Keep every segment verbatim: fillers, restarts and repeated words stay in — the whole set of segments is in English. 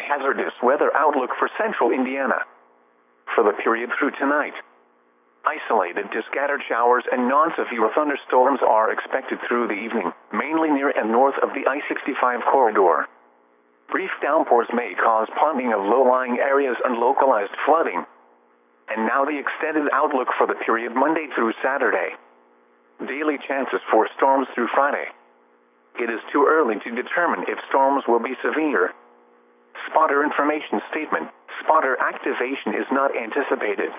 hazardous weather outlook for central Indiana. For the period through tonight, isolated to scattered showers and non-severe thunderstorms are expected through the evening, mainly near and north of the I sixty-five corridor. Brief downpours may cause ponding of low-lying areas and localized flooding. And now the extended outlook for the period Monday through Saturday. Daily chances for storms through Friday. It is too early to determine if storms will be severe. Spotter information statement. Spotter activation is not anticipated.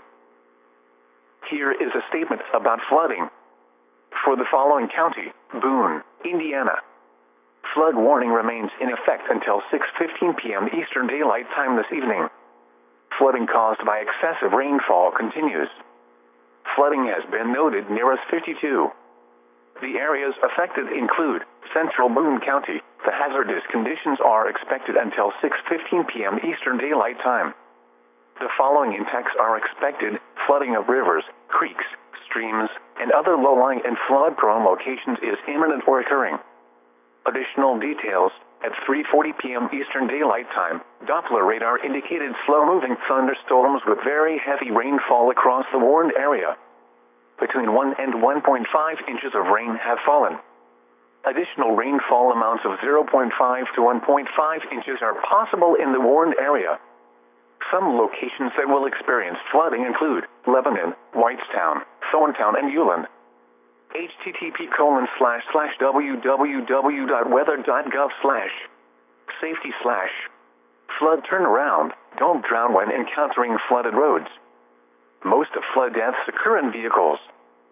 Here is a statement about flooding. For the following county, Boone, Indiana. Flood warning remains in effect until six fifteen p m Eastern Daylight Time this evening. Flooding caused by excessive rainfall continues. Flooding has been noted near us fifty-two. The areas affected include central Boone County. The hazardous conditions are expected until six fifteen p m Eastern Daylight Time. The following impacts are expected: flooding of rivers, creeks, streams, and other low-lying and flood-prone locations is imminent or occurring. Additional details: at three forty p m Eastern Daylight Time, Doppler radar indicated slow-moving thunderstorms with very heavy rainfall across the warned area. Between one and one point five inches of rain have fallen. Additional rainfall amounts of zero point five to one point five inches are possible in the warned area. Some locations that will experience flooding include Lebanon, Whitestown, Thorntown, and Uland. H T T P colon slash slash www dot weather dot gov slash safety slash flood turnaround. Don't drown when encountering flooded roads. Most of flood deaths occur in vehicles.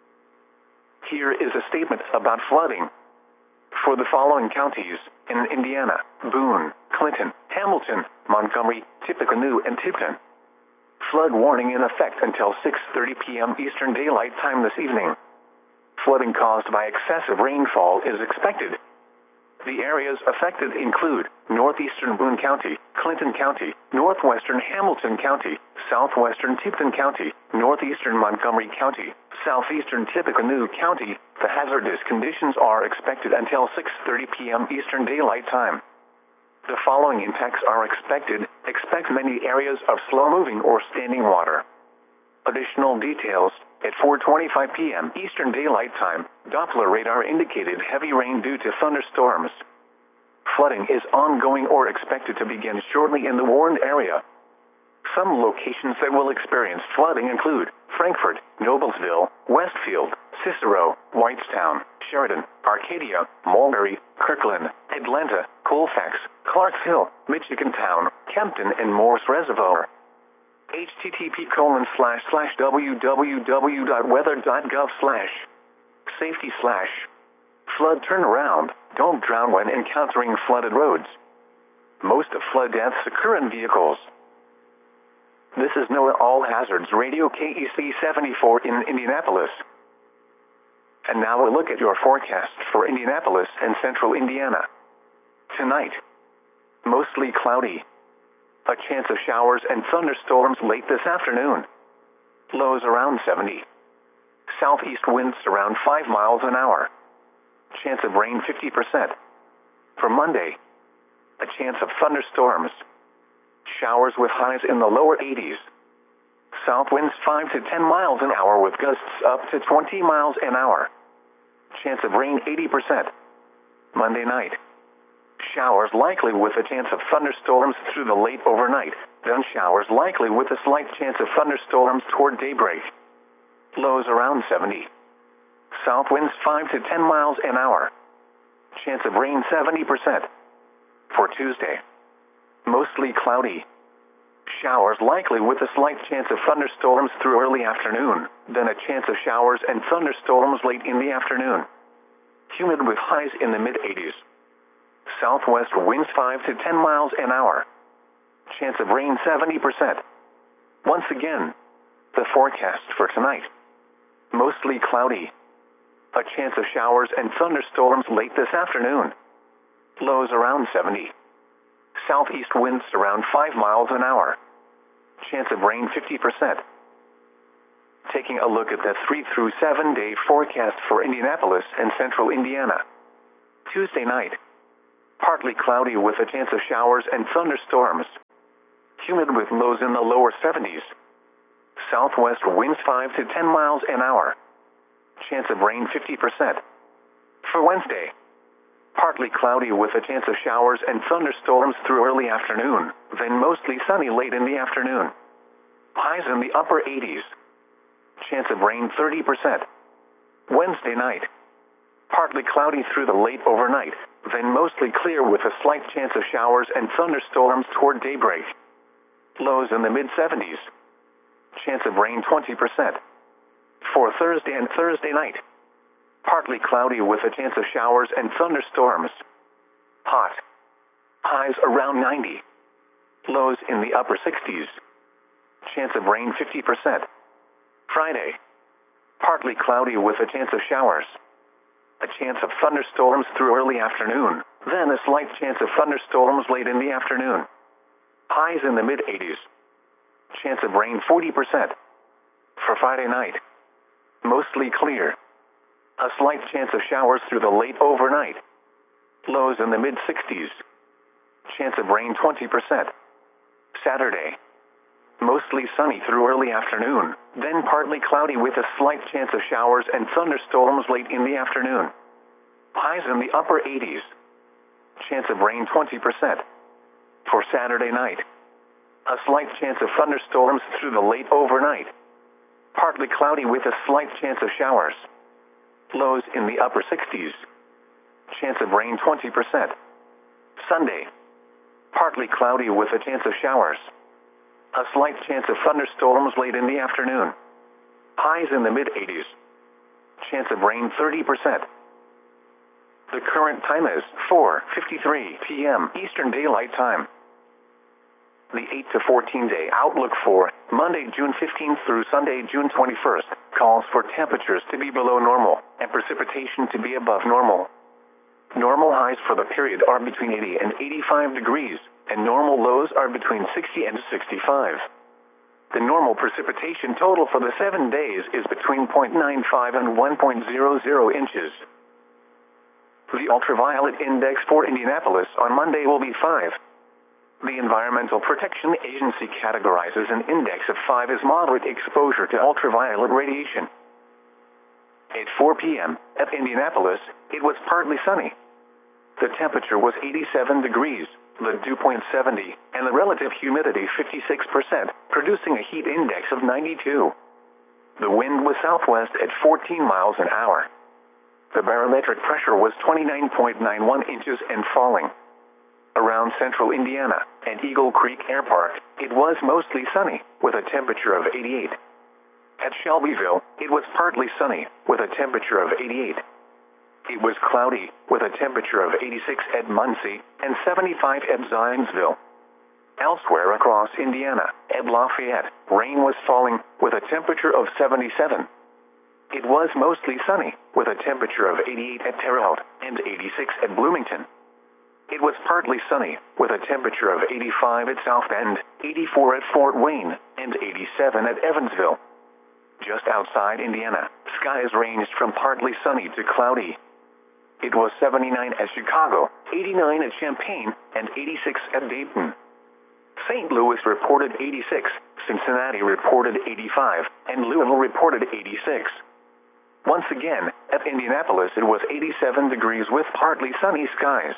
Here is a statement about flooding. For the following counties in Indiana: Boone, Clinton, Hamilton, Montgomery, Tippecanoe, and Tipton. Flood warning in effect until six thirty p m Eastern Daylight Time this evening. Flooding caused by excessive rainfall is expected. The areas affected include northeastern Boone County, Clinton County, northwestern Hamilton County, southwestern Tipton County, northeastern Montgomery County, southeastern Tippecanoe County. The hazardous conditions are expected until six thirty p m Eastern Daylight Time. The following impacts are expected. Expect many areas of slow-moving or standing water. Additional details: at four twenty-five p m Eastern Daylight Time, Doppler radar indicated heavy rain due to thunderstorms. Flooding is ongoing or expected to begin shortly in the warned area. Some locations that will experience flooding include Frankfort, Noblesville, Westfield, Cicero, Whitestown, Sheridan, Arcadia, Mulberry, Kirkland, Atlanta, Colfax, Clarksville, Michigantown, Kempton, and Morse Reservoir. H T T P colon slash slash www dot weather dot gov slash safety slash flood turnaround. Don't drown when encountering flooded roads. Most of flood deaths occur in vehicles. This is NOAA All Hazards Radio K E C seventy-four in Indianapolis. And now a look at your forecast for Indianapolis and central Indiana. Tonight, mostly cloudy. A chance of showers and thunderstorms late this afternoon. Lows around seventy. Southeast winds around five miles an hour. Chance of rain fifty percent. For Monday, a chance of thunderstorms. Showers with highs in the lower eighties. South winds five to ten miles an hour with gusts up to twenty miles an hour. Chance of rain eighty percent. Monday night. Showers likely with a chance of thunderstorms through the late overnight, then showers likely with a slight chance of thunderstorms toward daybreak. Lows around seventy. South winds five to ten miles an hour. Chance of rain seventy percent. For Tuesday, mostly cloudy. Showers likely with a slight chance of thunderstorms through early afternoon, then a chance of showers and thunderstorms late in the afternoon. Humid with highs in the mid eighties. Southwest winds five to ten miles an hour. Chance of rain seventy percent. Once again, the forecast for tonight. Mostly cloudy. A chance of showers and thunderstorms late this afternoon. Lows around seventy. Southeast winds around five miles an hour. Chance of rain fifty percent. Taking a look at the three through seven day forecast for Indianapolis and central Indiana. Tuesday night. Partly cloudy with a chance of showers and thunderstorms. humid with lows in the lower seventies. Southwest winds five to ten miles an hour. Chance of rain fifty percent. For Wednesday, partly cloudy with a chance of showers and thunderstorms through early afternoon, then mostly sunny late in the afternoon. Highs in the upper eighties. Chance of rain thirty percent. Wednesday night, partly cloudy through the late overnight, then mostly clear with a slight chance of showers and thunderstorms toward daybreak. Lows in the mid-seventies. Chance of rain twenty percent. For Thursday and Thursday night, partly cloudy with a chance of showers and thunderstorms. Hot. Highs around ninety. Lows in the upper sixties. Chance of rain fifty percent. Friday, partly cloudy with a chance of showers. A chance of thunderstorms through early afternoon, then a slight chance of thunderstorms late in the afternoon. Highs in the mid-eighties. Chance of rain forty percent. For Friday night, mostly clear. A slight chance of showers through the late overnight. Lows in the mid-sixties. Chance of rain twenty percent. Saturday, mostly sunny through early afternoon, then partly cloudy with a slight chance of showers and thunderstorms late in the afternoon. Highs in the upper eighties. Chance of rain twenty percent. For Saturday night, a slight chance of thunderstorms through the late overnight. Partly cloudy with a slight chance of showers. Lows in the upper sixties. Chance of rain twenty percent. Sunday, partly cloudy with a chance of showers. A slight chance of thunderstorms late in the afternoon. Highs in the mid-eighties. Chance of rain thirty percent. The current time is four fifty-three p m Eastern Daylight Time. The eight to fourteen day outlook for Monday, June fifteenth through Sunday, June twenty-first, calls for temperatures to be below normal and precipitation to be above normal. Normal highs for the period are between eighty and eighty-five degrees, and normal lows are between sixty and sixty-five. The normal precipitation total for the seven days is between zero point nine five and one point zero zero inches. The ultraviolet index for Indianapolis on Monday will be five. The Environmental Protection Agency categorizes an index of five as moderate exposure to ultraviolet radiation. At four p m at Indianapolis, it was partly sunny. The temperature was eighty-seven degrees, the dew point seventy, and the relative humidity fifty-six percent, producing a heat index of ninety-two. The wind was southwest at fourteen miles an hour. The barometric pressure was twenty-nine point nine one inches and falling. Around central Indiana and Eagle Creek Air Park, it was mostly sunny, with a temperature of eighty-eight. At Shelbyville, it was partly sunny, with a temperature of eighty-eight. It was cloudy, with a temperature of eighty-six at Muncie and seventy-five at Zionsville. Elsewhere across Indiana, at Lafayette, rain was falling, with a temperature of seventy-seven. It was mostly sunny, with a temperature of eighty-eight at Terre Haute and eighty-six at Bloomington. It was partly sunny, with a temperature of eighty-five at South Bend, eighty-four at Fort Wayne, and eighty-seven at Evansville. Just outside Indiana, skies ranged from partly sunny to cloudy. It was seventy-nine at Chicago, eighty-nine at Champaign, and eighty-six at Dayton. Saint Louis reported eighty-six, Cincinnati reported eighty-five, and Louisville reported eighty-six. Once again, at Indianapolis it was eighty-seven degrees with partly sunny skies.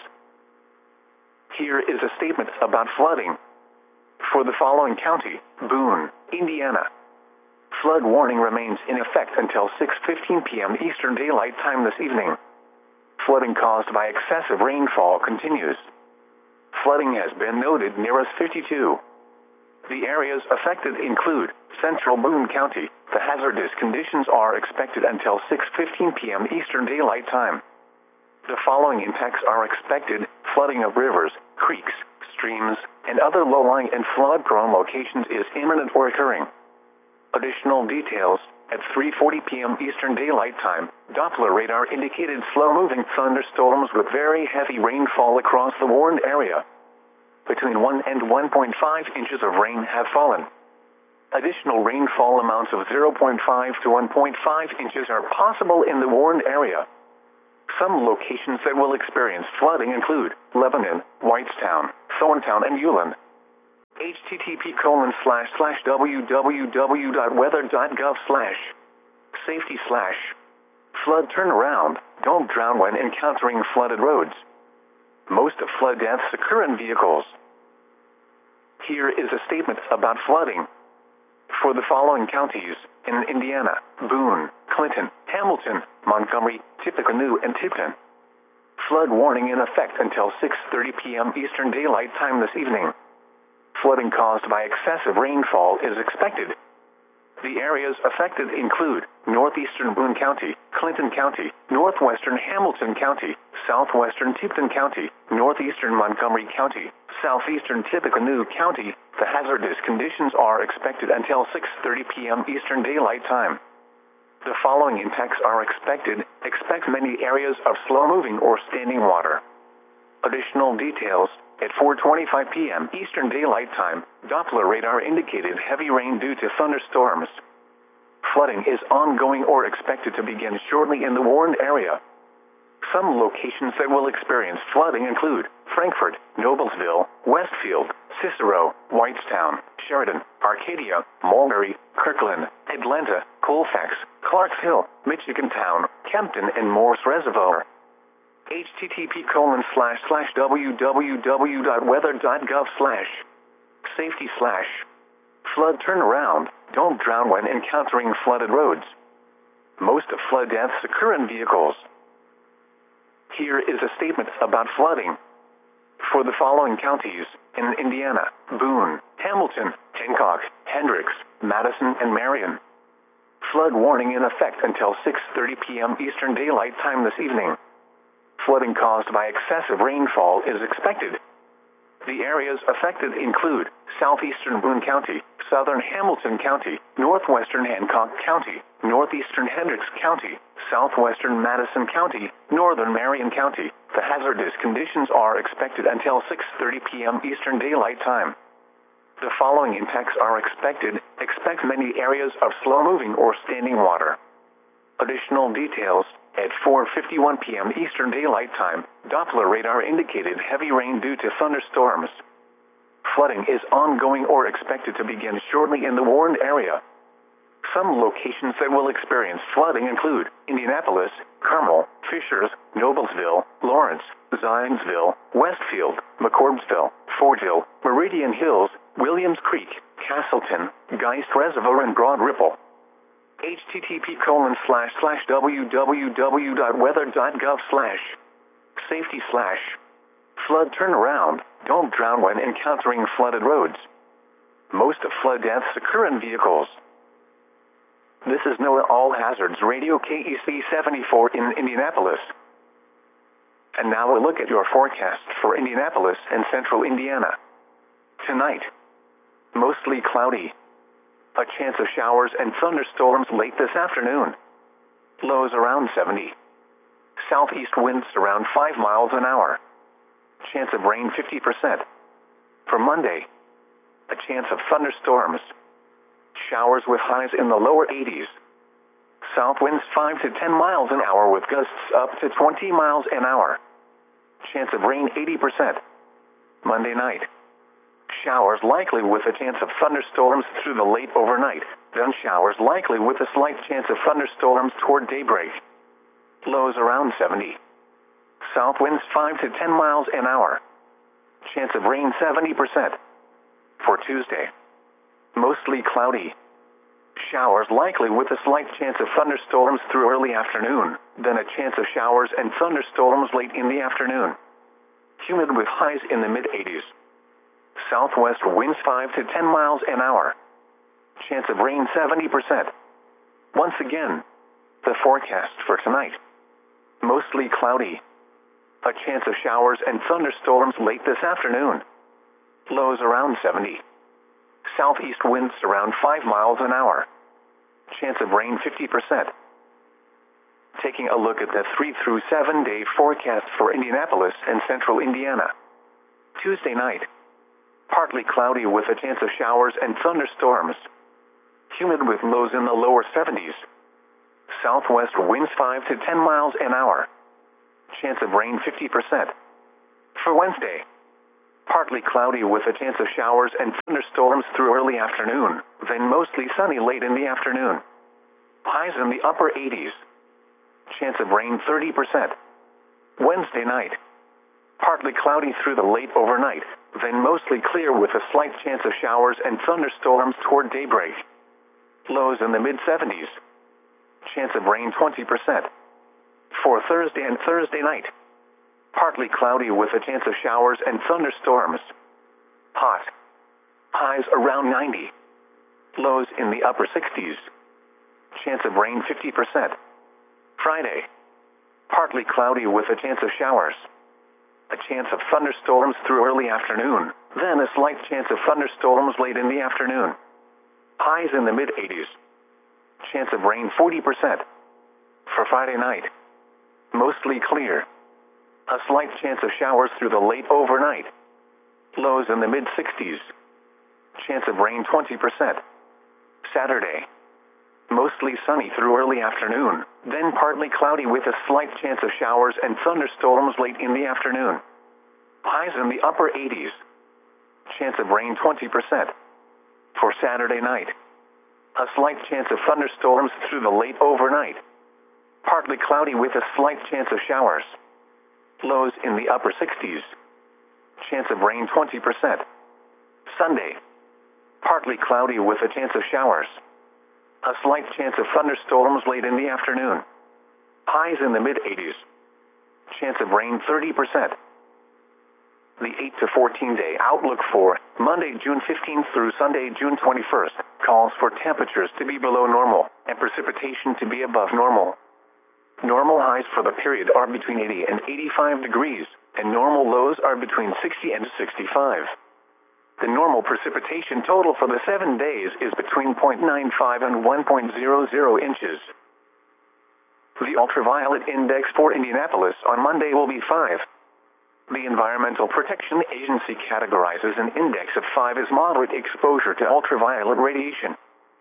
Here is a statement about flooding. For the following county, Boone, Indiana. Flood warning remains in effect until six fifteen p m Eastern Daylight Time this evening. Flooding caused by excessive rainfall continues. Flooding has been noted near us fifty-two. The areas affected include central Boone County. The hazardous conditions are expected until six fifteen p m Eastern Daylight Time. The following impacts are expected: flooding of rivers, creeks, streams, and other low-lying and flood-prone locations is imminent or occurring. Additional details: at three forty p m Eastern Daylight Time, Doppler radar indicated slow-moving thunderstorms with very heavy rainfall across the warned area. Between one and one point five inches of rain have fallen. Additional rainfall amounts of zero point five to one point five inches are possible in the warned area. Some locations that will experience flooding include Lebanon, Whitestown, Thorntown, and Ulen. http colon slash slash www.weather.gov slash safety slash flood turnaround. Don't drown when encountering flooded roads. Most of flood deaths occur in vehicles. Here is a statement about flooding. For the following counties in Indiana: Boone, Clinton, Hamilton, Montgomery, Tippecanoe, and Tipton. Flood warning in effect until six thirty p.m. Eastern Daylight Time this evening. Flooding caused by excessive rainfall is expected. The areas affected include northeastern Boone County, Clinton County, northwestern Hamilton County, southwestern Tipton County, northeastern Montgomery County, southeastern Tippecanoe County. The hazardous conditions are expected until six thirty p.m. Eastern Daylight Time. The following impacts are expected. Expect many areas of slow-moving or standing water. Additional details: at four twenty-five p.m. Eastern Daylight Time, Doppler radar indicated heavy rain due to thunderstorms. Flooding is ongoing or expected to begin shortly in the warned area. Some locations that will experience flooding include Frankfort, Noblesville, Westfield, Cicero, Whitestown, Sheridan, Arcadia, Mulberry, Kirkland, Atlanta, Colfax, Clarksville, Michigantown, Kempton, and Morse Reservoir. http colon slash slash www.weather.gov slash safety slash flood turnaround. Don't drown when encountering flooded roads. Most of flood deaths occur in vehicles. Here is a statement about flooding. For the following counties in Indiana: Boone, Hamilton, Hancock, Hendricks, Madison, and Marion. Flood warning in effect until six thirty p.m. Eastern Daylight Time this evening. Flooding caused by excessive rainfall is expected. The areas affected include southeastern Boone County, southern Hamilton County, northwestern Hancock County, northeastern Hendricks County, southwestern Madison County, northern Marion County. The hazardous conditions are expected until six thirty p.m. Eastern Daylight Time. The following impacts are expected. Expect many areas of slow-moving or standing water. Additional details: at four fifty-one p.m. Eastern Daylight Time, Doppler radar indicated heavy rain due to thunderstorms. Flooding is ongoing or expected to begin shortly in the warned area. Some locations that will experience flooding include Indianapolis, Carmel, Fishers, Noblesville, Lawrence, Zionsville, Westfield, McCorbsville, Fortville, Meridian Hills, Williams Creek, Castleton, Geist Reservoir, and Broad Ripple. http colon slash slash www.weather.gov slash safety slash flood turnaround. Don't drown when encountering flooded roads. Most of flood deaths occur in vehicles. This is NOAA All Hazards Radio K E C seventy-four in Indianapolis. And now a look at your forecast for Indianapolis and central Indiana. Tonight, mostly cloudy. A chance of showers and thunderstorms late this afternoon. Lows around seventy. Southeast winds around five miles an hour. Chance of rain fifty percent. For Monday, a chance of thunderstorms. Showers with highs in the lower eighties. South winds five to ten miles an hour with gusts up to twenty miles an hour. Chance of rain eighty percent. Monday night, showers likely with a chance of thunderstorms through the late overnight, then showers likely with a slight chance of thunderstorms toward daybreak. Lows around seventy. South winds five to ten miles an hour. Chance of rain seventy percent. For Tuesday, mostly cloudy. Showers likely with a slight chance of thunderstorms through early afternoon, then a chance of showers and thunderstorms late in the afternoon. Humid with highs in the mid-eighties. Southwest winds five to ten miles an hour. Chance of rain seventy percent. Once again, the forecast for tonight. Mostly cloudy. A chance of showers and thunderstorms late this afternoon. Lows around seventy. Southeast winds around five miles an hour. Chance of rain fifty percent. Taking a look at the three through seven day forecast for Indianapolis and central Indiana. Tuesday night, partly cloudy with a chance of showers and thunderstorms. Humid with lows in the lower seventies. Southwest winds five to ten miles an hour. Chance of rain fifty percent. For Wednesday, Partly cloudy with a chance of showers and thunderstorms through early afternoon, then mostly sunny late in the afternoon. Highs in the upper eighties. Chance of rain thirty percent. Wednesday night. Partly cloudy through the late overnight, then mostly clear with a slight chance of showers and thunderstorms toward daybreak. Lows in the mid-seventies. Chance of rain twenty percent. For Thursday and Thursday night. Partly cloudy with a chance of showers and thunderstorms. Hot. Highs around ninety. Lows in the upper sixties. Chance of rain fifty percent. Friday. Partly cloudy with a chance of showers. A chance of thunderstorms through early afternoon, then a slight chance of thunderstorms late in the afternoon. Highs in the mid-eighties. Chance of rain forty percent. For Friday night. Mostly clear. A slight chance of showers through the late overnight. Lows in the mid-sixties. Chance of rain twenty percent. Saturday. Mostly sunny through early afternoon, then partly cloudy with a slight chance of showers and thunderstorms late in the afternoon. Highs in the upper eighties. Chance of rain twenty percent. For Saturday night. A slight chance of thunderstorms through the late overnight. Partly cloudy with a slight chance of showers. Lows in the upper sixties. Chance of rain twenty percent. Sunday. Partly cloudy with a chance of showers. A slight chance of thunderstorms late in the afternoon. Highs in the mid-eighties. Chance of rain thirty percent. The eight to fourteen day outlook for Monday, June fifteenth through Sunday, June twenty-first, calls for temperatures to be below normal and precipitation to be above normal. Normal highs for the period are between eighty and eighty-five degrees, and normal lows are between sixty and sixty-five. The normal precipitation total for the seven days is between zero point nine five and one point zero zero inches. The ultraviolet index for Indianapolis on Monday will be five. The Environmental Protection Agency categorizes an index of five as moderate exposure to ultraviolet radiation.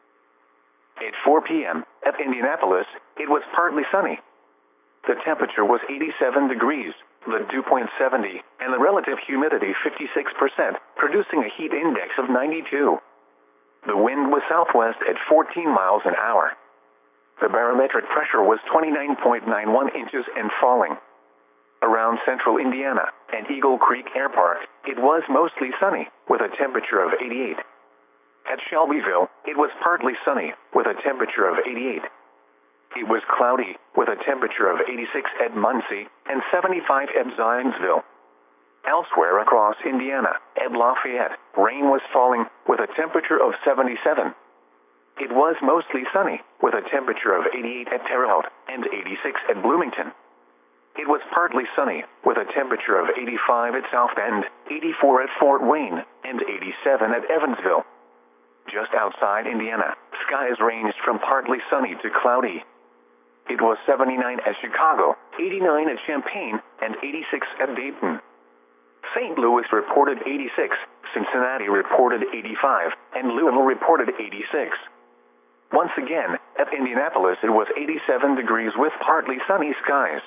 At four p m at Indianapolis, it was partly sunny. The temperature was eighty-seven degrees, the dew point seventy, and the relative humidity fifty-six percent, producing a heat index of ninety-two. The wind was southwest at fourteen miles an hour. The barometric pressure was twenty-nine point nine one inches and falling. Around central Indiana and Eagle Creek Air Park, it was mostly sunny, with a temperature of eighty-eight. At Shelbyville, it was partly sunny, with a temperature of eighty-eight. It was cloudy, with a temperature of eighty-six at Muncie and seventy-five at Zionsville. Elsewhere across Indiana, at Lafayette, rain was falling, with a temperature of seventy-seven. It was mostly sunny, with a temperature of eighty-eight at Terre Haute and eighty-six at Bloomington. It was partly sunny, with a temperature of eighty-five at South Bend, eighty-four at Fort Wayne, and eighty-seven at Evansville. Just outside Indiana, skies ranged from partly sunny to cloudy. It was seventy-nine at Chicago, eighty-nine at Champaign, and eighty-six at Dayton. Saint Louis reported eighty-six, Cincinnati reported eighty-five, and Louisville reported eighty-six. Once again, at Indianapolis it was eighty-seven degrees with partly sunny skies.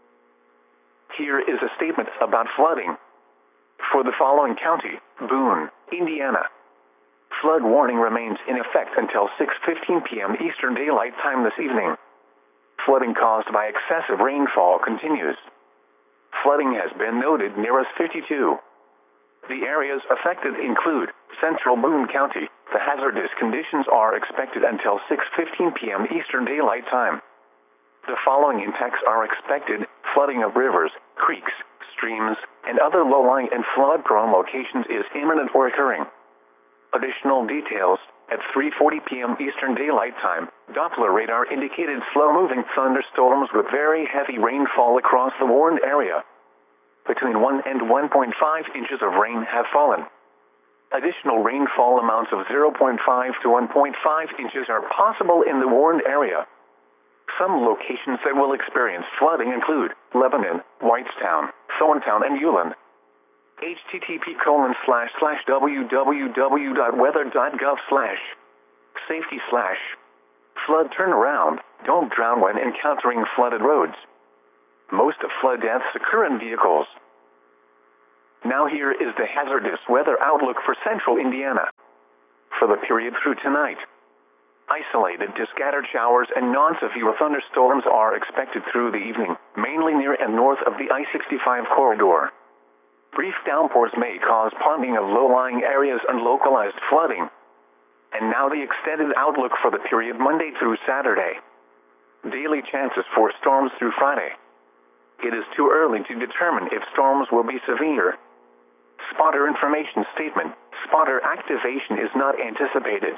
Here is a statement about flooding. For the following county, Boone, Indiana. Flood warning remains in effect until six fifteen p m Eastern Daylight Time this evening. Flooding caused by excessive rainfall continues. Flooding has been noted near us fifty-two. The areas affected include central Boone County. The hazardous conditions are expected until six fifteen p m Eastern Daylight Time. The following impacts are expected: flooding of rivers, creeks, streams, and other low-lying and flood-prone locations is imminent or occurring. Additional details: at three forty p m Eastern Daylight Time, Doppler radar indicated slow-moving thunderstorms with very heavy rainfall across the warned area. Between one and one point five inches of rain have fallen. Additional rainfall amounts of zero point five to one point five inches are possible in the warned area. Some locations that will experience flooding include Lebanon, Whitestown, Thorntown, and Uland. http colon slash slash www.weather.gov slash safety slash flood turnaround. Don't drown when encountering flooded roads. Most of flood deaths occur in vehicles. Now here is the hazardous weather outlook for central Indiana. For the period through tonight, isolated to scattered showers and non-severe thunderstorms are expected through the evening, mainly near and north of the I sixty-five corridor. Brief downpours may cause ponding of low-lying areas and localized flooding. And now the extended outlook for the period Monday through Saturday. Daily chances for storms through Friday. It is too early to determine if storms will be severe. Spotter information statement. Spotter activation is not anticipated.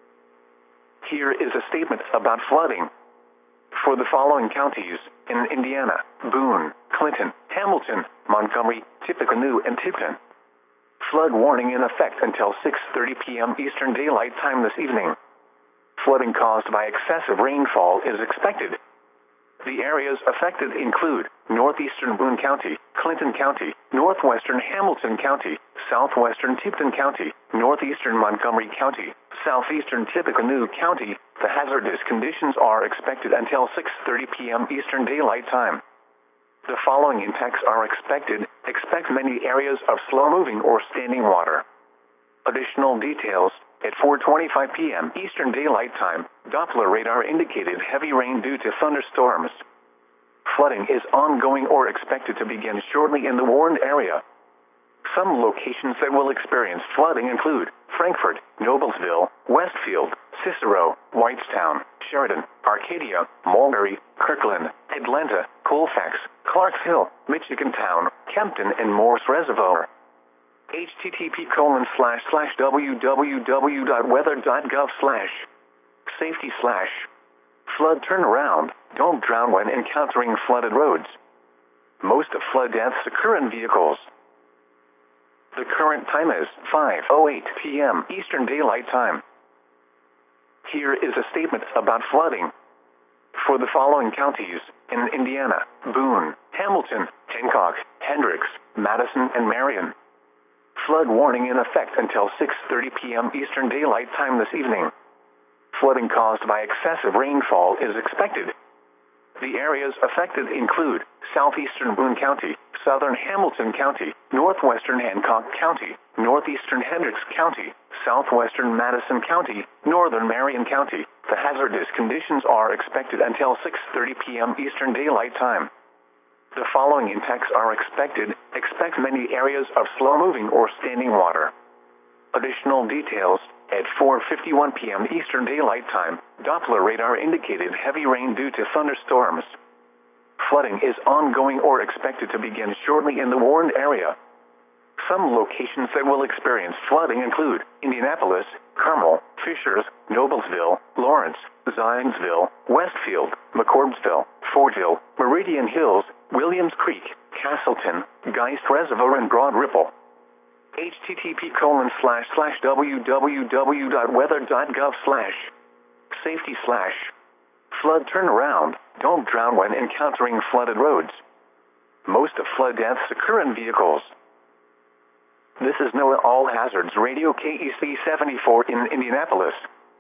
Here is a statement about flooding. For the following counties in Indiana: Boone, Clinton, Hamilton, Montgomery, Tippecanoe, and Tipton. Flood warning in effect until six thirty p m Eastern Daylight Time this evening. Flooding caused by excessive rainfall is expected. The areas affected include northeastern Boone County, Clinton County, northwestern Hamilton County, southwestern Tipton County, northeastern Montgomery County, southeastern Tippecanoe County. The hazardous conditions are expected until six thirty p m Eastern Daylight Time. The following impacts are expected. Expect many areas of slow-moving or standing water. Additional details. At four twenty-five p m Eastern Daylight Time, Doppler radar indicated heavy rain due to thunderstorms. Flooding is ongoing or expected to begin shortly in the warned area. Some locations that will experience flooding include Frankfort, Noblesville, Westfield, Cicero, Whitestown, Sheridan, Arcadia, Mulberry, Kirkland, Atlanta, Colfax, Clarksville, Michigantown, Kempton, and Morse Reservoir. http colon slash slash www.weather.gov slash safety slash flood turnaround. Don't drown when encountering flooded roads. Most of flood deaths occur in vehicles. The current time is five oh eight p m Eastern Daylight Time. Here is a statement about flooding. For the following counties in Indiana: Boone, Hamilton, Hancock, Hendricks, Madison, and Marion. Flood warning in effect until six thirty p m Eastern Daylight Time this evening. Flooding caused by excessive rainfall is expected. The areas affected include southeastern Boone County, southern Hamilton County, northwestern Hancock County, northeastern Hendricks County, southwestern Madison County, northern Marion County. The hazardous conditions are expected until six thirty p m Eastern Daylight Time. The following impacts are expected. Expect many areas of slow-moving or standing water. Additional details. At four fifty-one p m Eastern Daylight Time, Doppler radar indicated heavy rain due to thunderstorms. Flooding is ongoing or expected to begin shortly in the warned area. Some locations that will experience flooding include Indianapolis, Carmel, Fishers, Noblesville, Lawrence, Zionsville, Westfield, McCordsville, Fortville, Meridian Hills, Williams Creek, Castleton, Geist Reservoir, and Broad Ripple. http colon slash slash www.weather.gov slash safety slash flood turnaround. Don't drown when encountering flooded roads. Most of flood deaths occur in vehicles. This is NOAA All Hazards Radio K E C seventy-four in Indianapolis.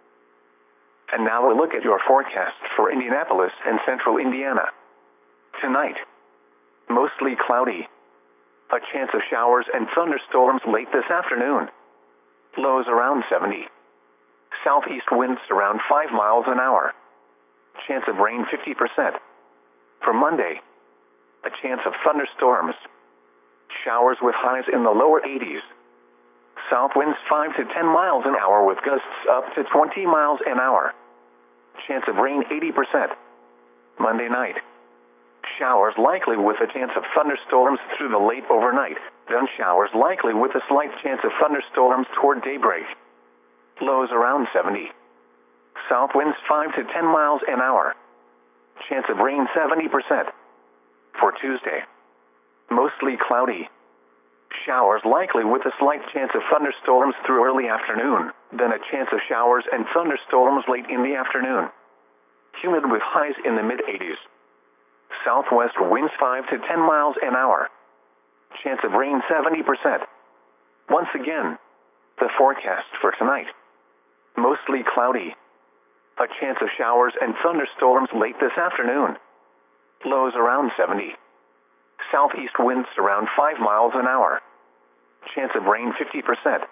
And now a look at your forecast for Indianapolis and central Indiana. Tonight, mostly cloudy. A chance of showers and thunderstorms late this afternoon. Lows around seventy. Southeast winds around five miles an hour. Chance of rain fifty percent. For Monday, a chance of thunderstorms. Showers with highs in the lower eighties. South winds five to ten miles an hour with gusts up to twenty miles an hour. Chance of rain eighty percent. Monday night. Showers likely with a chance of thunderstorms through the late overnight. Then showers likely with a slight chance of thunderstorms toward daybreak. Lows around seventy. South winds five to ten miles an hour. Chance of rain seventy percent. For Tuesday, mostly cloudy. Showers likely with a slight chance of thunderstorms through early afternoon. Then a chance of showers and thunderstorms late in the afternoon. Humid with highs in the mid eighties. Southwest winds five to ten miles an hour. Chance of rain seventy percent. Once again, the forecast for tonight. Mostly cloudy. A chance of showers and thunderstorms late this afternoon. Lows around seventy. Southeast winds around five miles an hour. Chance of rain fifty percent.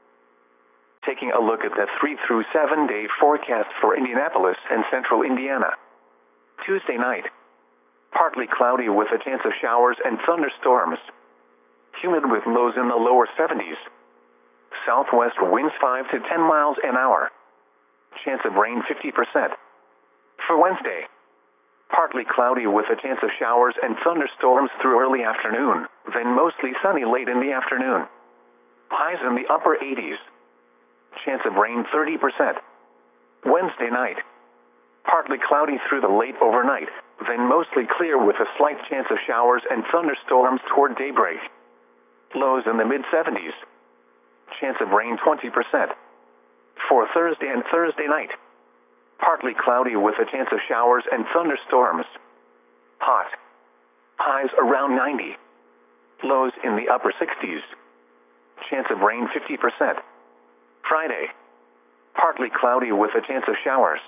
Taking a look at the three through seven day forecast for Indianapolis and central Indiana. Tuesday night. Partly cloudy with a chance of showers and thunderstorms. Humid with lows in the lower seventies. Southwest winds five to ten miles an hour. Chance of rain fifty percent. For Wednesday. Partly cloudy with a chance of showers and thunderstorms through early afternoon, then mostly sunny late in the afternoon. Highs in the upper eighties. Chance of rain thirty percent. Wednesday night. Partly cloudy through the late overnight, then mostly clear with a slight chance of showers and thunderstorms toward daybreak. Lows in the mid seventies. Chance of rain twenty percent. For Thursday and Thursday night. Partly cloudy with a chance of showers and thunderstorms. Hot. Highs around ninety. Lows in the upper sixties. Chance of rain fifty percent. Friday. Partly cloudy with a chance of showers.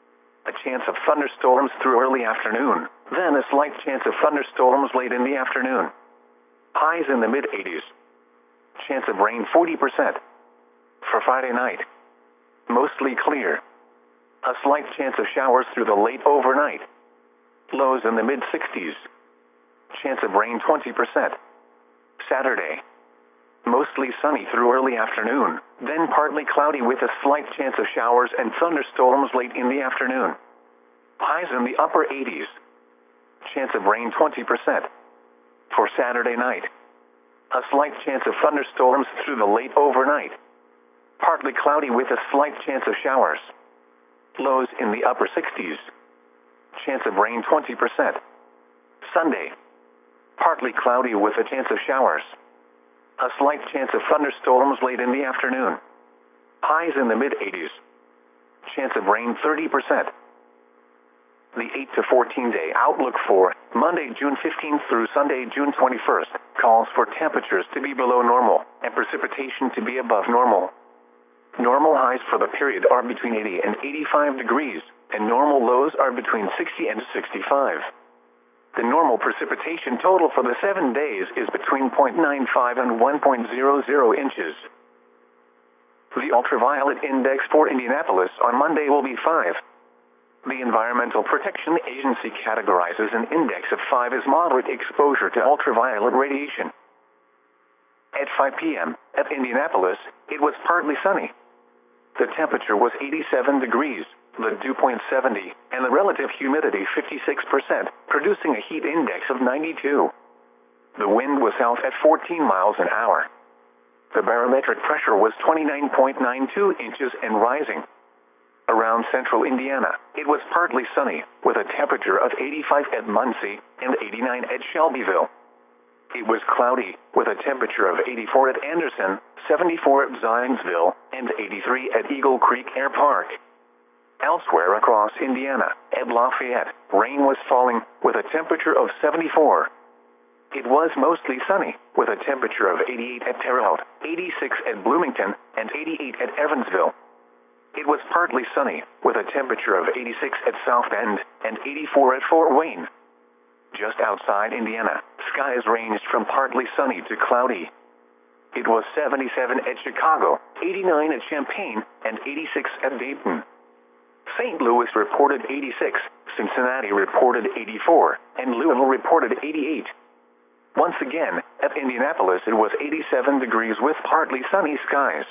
A chance of thunderstorms through early afternoon, then a slight chance of thunderstorms late in the afternoon. Highs in the mid eighties. Chance of rain forty percent. For Friday night. Mostly clear. A slight chance of showers through the late overnight. Lows in the mid sixties. Chance of rain twenty percent. Saturday. Mostly sunny through early afternoon, then partly cloudy with a slight chance of showers and thunderstorms late in the afternoon. Highs in the upper eighties. Chance of rain twenty percent. For Saturday night. A slight chance of thunderstorms through the late overnight. Partly cloudy with a slight chance of showers. Lows in the upper sixties. Chance of rain twenty percent. Sunday. Partly cloudy with a chance of showers. A slight chance of thunderstorms late in the afternoon. Highs in the mid eighties. Chance of rain thirty percent. The eight to fourteen day outlook for Monday, June fifteenth through Sunday, June twenty-first, calls for temperatures to be below normal and precipitation to be above normal. Normal highs for the period are between eighty and eighty-five degrees, and normal lows are between sixty and sixty-five. The normal precipitation total for the seven days is between zero point nine five and one point zero zero inches. The ultraviolet index for Indianapolis on Monday will be five. The Environmental Protection Agency categorizes an index of five as moderate exposure to ultraviolet radiation. At five p m at Indianapolis, it was partly sunny. The temperature was eighty-seven degrees, the dew point seventy, and the relative humidity fifty-six percent, producing a heat index of ninety-two. The wind was south at fourteen miles an hour. The barometric pressure was twenty-nine point nine two inches and rising. Around central Indiana, it was partly sunny, with a temperature of eighty-five at Muncie and eighty-nine at Shelbyville. It was cloudy, with a temperature of eighty-four at Anderson, seventy-four at Zionsville, and eighty-three at Eagle Creek Air Park. Elsewhere across Indiana, at Lafayette, rain was falling, with a temperature of seventy-four. It was mostly sunny, with a temperature of eighty-eight at Terre Haute, eighty-six at Bloomington, and eighty-eight at Evansville. It was partly sunny, with a temperature of eighty-six at South Bend, and eighty-four at Fort Wayne. Just outside Indiana, skies ranged from partly sunny to cloudy. It was seventy-seven at Chicago, eighty-nine at Champaign, and eighty-six at Dayton. Saint Louis reported eighty-six, Cincinnati reported eighty-four, and Louisville reported eighty-eight. Once again, at Indianapolis it was eighty-seven degrees with partly sunny skies.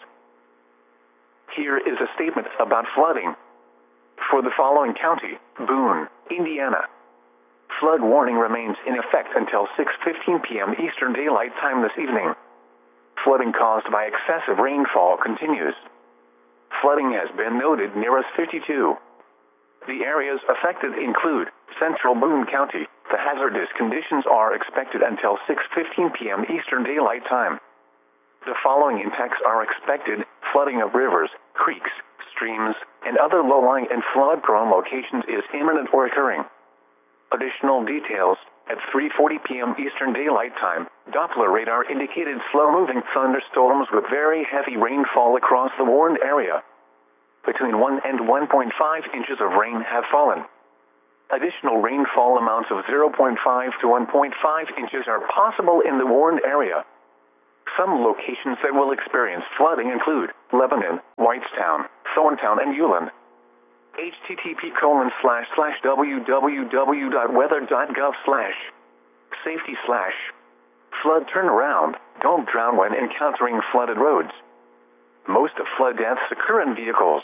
Here is a statement about flooding. For the following county, Boone, Indiana. Flood warning remains in effect until six fifteen p m Eastern Daylight Time this evening. Flooding caused by excessive rainfall continues. Flooding has been noted near us fifty-two. The areas affected include central Boone County. The hazardous conditions are expected until six fifteen p m Eastern Daylight Time. The following impacts are expected: flooding of rivers, creeks, streams, and other low-lying and flood-prone locations is imminent or occurring. Additional details: at three forty p m Eastern Daylight Time, Doppler radar indicated slow-moving thunderstorms with very heavy rainfall across the warned area. Between one and one point five inches of rain have fallen. Additional rainfall amounts of zero point five to one point five inches are possible in the warned area. Some locations that will experience flooding include Lebanon, Whitestown, Thorntown, and Ulan. http colon slash slash www.weather.gov slash safety slash flood turnaround. Don't drown when encountering flooded roads. Most of flood deaths occur in vehicles.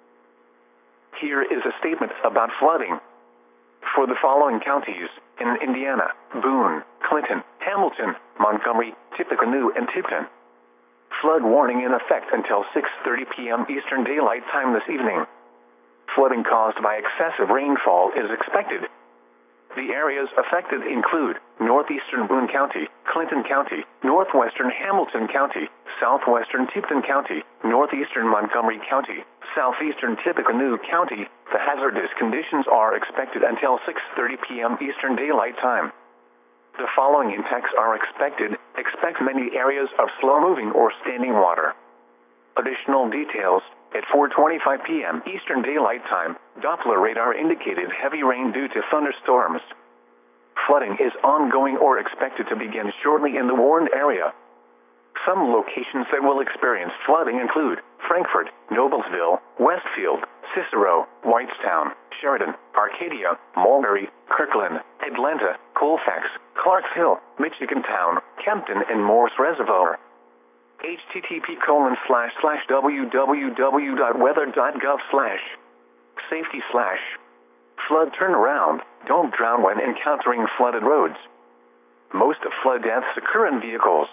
Here is a statement about flooding. For the following counties in Indiana: Boone, Clinton, Hamilton, Montgomery, Tippecanoe, and Tipton. Flood warning in effect until six thirty p m Eastern Daylight Time this evening. Flooding caused by excessive rainfall is expected. The areas affected include northeastern Boone County, Clinton County, northwestern Hamilton County, southwestern Tipton County, northeastern Montgomery County, southeastern Tippecanoe County. The hazardous conditions are expected until six thirty p m Eastern Daylight Time. The following impacts are expected. Expect many areas of slow-moving or standing water. Additional details. At four twenty-five p m Eastern Daylight Time, Doppler radar indicated heavy rain due to thunderstorms. Flooding is ongoing or expected to begin shortly in the warned area. Some locations that will experience flooding include Frankfort, Noblesville, Westfield, Cicero, Whitestown, Sheridan, Arcadia, Mulberry, Kirkland, Atlanta, Colfax, Clarksville, Michigantown, Kempton, and Morse Reservoir. http colon slash slash www.weather.gov slash safety slash flood turnaround. Don't drown when encountering flooded roads. Most of flood deaths occur in vehicles.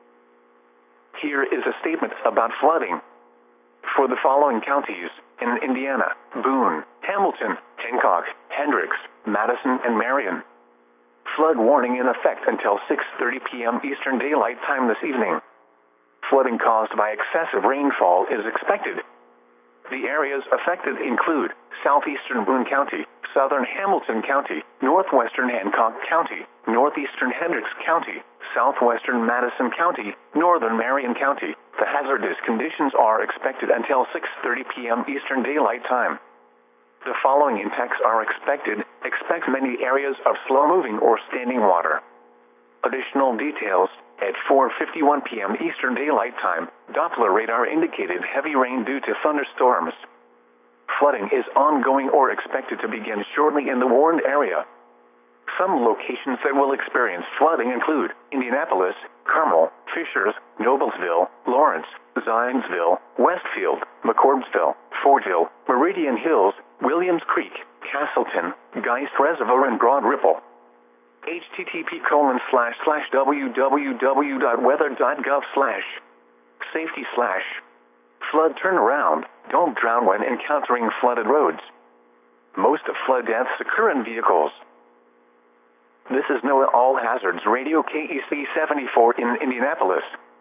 Here is a statement about flooding. For the following counties in Indiana: Boone, Hamilton, Hancock, Hendricks, Madison, and Marion. Flood warning in effect until six thirty p m Eastern Daylight Time this evening. Flooding caused by excessive rainfall is expected. The areas affected include southeastern Boone County, southern Hamilton County, northwestern Hancock County, northeastern Hendricks County, southwestern Madison County, northern Marion County. The hazardous conditions are expected until six thirty p m Eastern Daylight Time. The following impacts are expected. Expect many areas of slow-moving or standing water. Additional details. At four fifty-one p m Eastern Daylight Time, Doppler radar indicated heavy rain due to thunderstorms. Flooding is ongoing or expected to begin shortly in the warned area. Some locations that will experience flooding include Indianapolis, Carmel, Fishers, Noblesville, Lawrence, Zionsville, Westfield, McCordsville, Fortville, Meridian Hills, Williams Creek, Castleton, Geist Reservoir, and Broad Ripple. http colon slash slash www.weather.gov slash safety slash flood turnaround. Don't drown when encountering flooded roads. Most of flood deaths occur in vehicles. This is NOAA All Hazards Radio K E C seventy-four in Indianapolis.